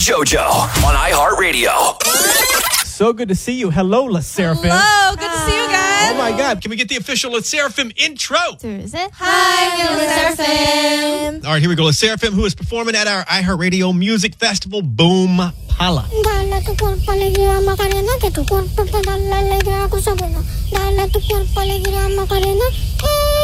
JoJo on iHeartRadio. So good to see you. Hello, La Seraphim. Hello, good to see you guys. Oh my God, can we get the official La Seraphim intro? 둘, 셋. Hi, we're La Seraphim. All right, here we go. La Seraphim, who is performing at our iHeartRadio Music Festival, Boom Pala. Dale tu cuerpo alegría Macarena, que tu cuerpo te da la alegría cosa buena. Dale tu cuerpo alegría Macarena, que